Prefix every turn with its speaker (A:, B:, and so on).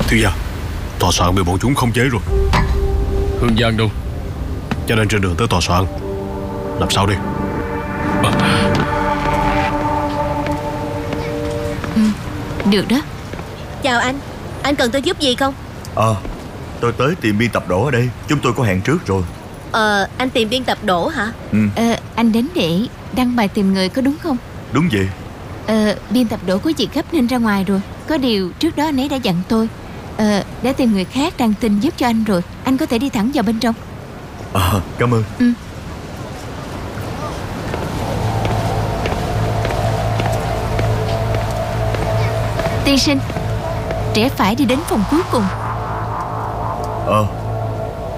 A: Thiếu gia, tòa soạn bị bọn chúng khống chế rồi.
B: Hương Giang đâu?
A: Cho nên trên đường tới tòa soạn. Làm sao đi?
C: Được đó.
D: Chào anh cần tôi giúp gì không?
E: Tôi tới tìm biên tập Đỗ ở đây. Chúng tôi có hẹn trước rồi.
D: Anh tìm biên tập Đỗ hả?
C: Anh đến để đăng bài tìm người có đúng không?
E: Đúng vậy.
C: Biên tập Đỗ có việc gấp nên ra ngoài rồi. Có điều trước đó anh ấy đã dặn tôi đã tìm người khác đăng tin giúp cho anh rồi. Anh có thể đi thẳng vào bên trong.
E: Cảm ơn.
C: Tiên sinh, trẻ phải đi đến phòng cuối cùng.